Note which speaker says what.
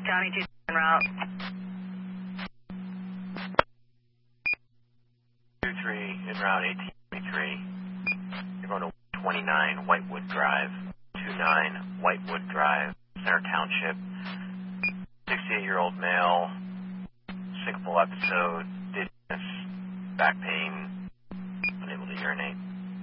Speaker 1: County 2 en route.
Speaker 2: 2-3 en route 1823. You're going to 29 Whitewood Drive, 29 Whitewood Drive, Center Township. 68-year-old male, syncopal episode, dizziness, back pain, unable to urinate.